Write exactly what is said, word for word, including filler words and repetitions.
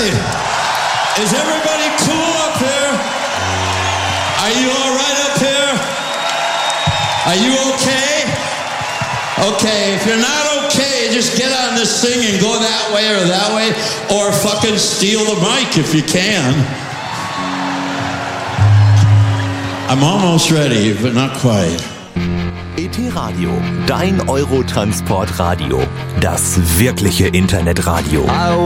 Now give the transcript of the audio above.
everybody, is everybody cool up here? Are you all right up here? Are you okay? Okay, if you're not okay, just get on this thing and go that way or that way, or fucking steal the mic if you can. I'm almost ready, but not quite. E T Radio, dein Eurotransport-Radio. Das wirkliche Internetradio.